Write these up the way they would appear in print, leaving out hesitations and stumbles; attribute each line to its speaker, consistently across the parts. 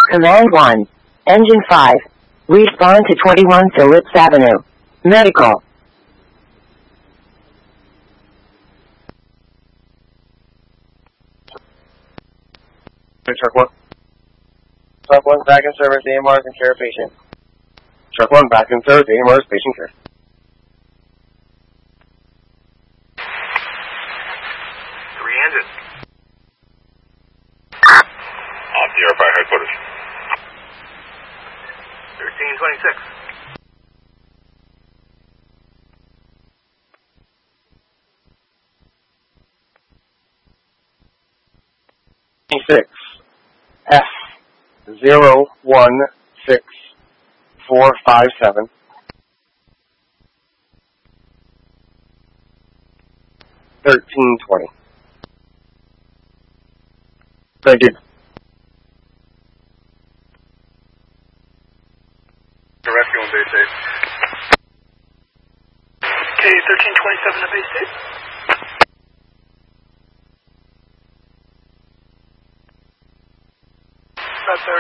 Speaker 1: Command 1. Engine 5. Respond to 21 Phillips Avenue. Medical.
Speaker 2: Truck 1. Truck 1 back in service, AMRs and care patient. Truck 1 back in service, AMRs, patient care.
Speaker 3: Three engines. On DRFI headquarters. 1326.
Speaker 2: Six F 016457. $13.20. Thank you.
Speaker 3: Rescue on base 8. Okay, 1327 to base 8. About 30.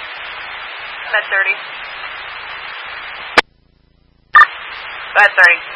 Speaker 3: About 30. About 30.